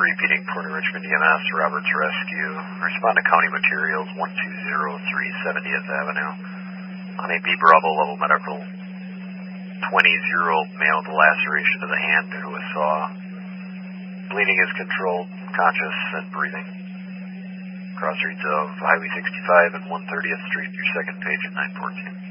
repeating Port of Richmond EMS, Roberts Rescue. Respond to County Materials 1203 70th Avenue. On a B Bravo level medical. 20-0 male with laceration of the hand due to a saw. Bleeding is controlled, conscious, and breathing. Cross streets of Highway 65 and 130th Street, your second page at 914.